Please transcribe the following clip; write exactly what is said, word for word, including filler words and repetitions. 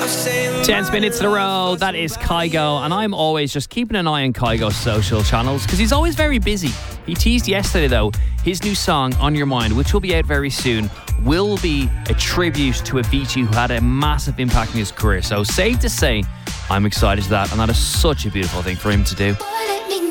ten minutes in a row, that is Kygo, and I'm always just keeping an eye on Kygo's social channels because he's always very busy. He teased yesterday though, his new song On Your Mind, which will be out very soon, will be a tribute to Avicii, who had a massive impact in his career. So safe to say, I'm excited to that, and that is such a beautiful thing for him to do.